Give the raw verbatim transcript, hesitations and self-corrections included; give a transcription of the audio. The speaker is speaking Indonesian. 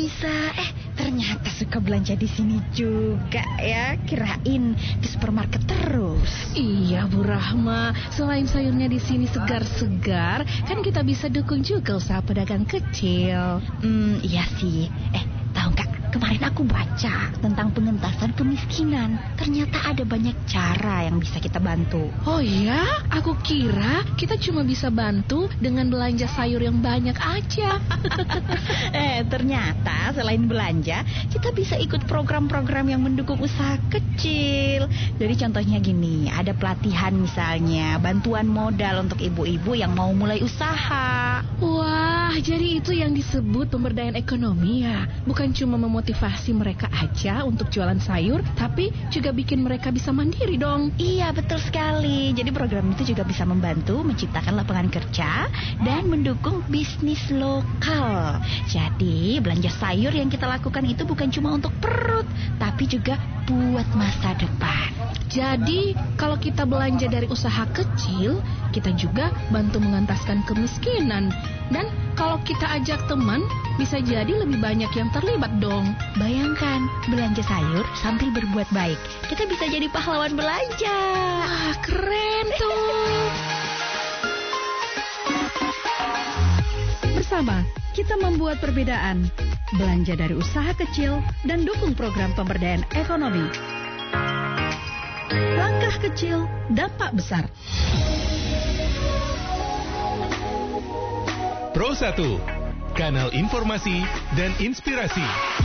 Nisa. Eh, ternyata suka belanja di sini juga ya. Kirain di supermarket terus. Iya, Bu Rahma. Selain sayurnya di sini segar-segar, kan kita bisa dukung juga usaha pedagang kecil. Hmm, iya sih. Eh, tahu nggak? Kemarin aku baca tentang pengentasan kemiskinan. Ternyata ada banyak cara yang bisa kita bantu. Oh iya? Aku kira kita cuma bisa bantu dengan belanja sayur yang banyak aja. eh, ternyata selain belanja, kita bisa ikut program-program yang mendukung usaha kecil. Jadi contohnya gini, ada pelatihan misalnya, bantuan modal untuk ibu-ibu yang mau mulai usaha. Wah, jadi itu yang disebut pemberdayaan ekonomi ya? Bukan cuma memotivasi mereka aja untuk jualan sayur, tapi juga bikin mereka bisa mandiri dong. Iya, betul sekali. Jadi program itu juga bisa membantu menciptakan lapangan kerja dan mendukung bisnis lokal. Jadi belanja sayur yang kita lakukan itu bukan cuma untuk perut, tapi juga buat masa depan. Jadi kalau kita belanja dari usaha kecil, kita juga bantu mengentaskan kemiskinan. Dan kalau kita ajak teman, bisa jadi lebih banyak yang terlibat dong. Bayangkan, belanja sayur sambil berbuat baik. Kita bisa jadi pahlawan belanja. Wah, keren tuh. Bersama, kita membuat perbedaan. Belanja dari usaha kecil dan dukung program pemberdayaan ekonomi. Langkah kecil, dampak besar. Pro satu, kanal informasi dan inspirasi.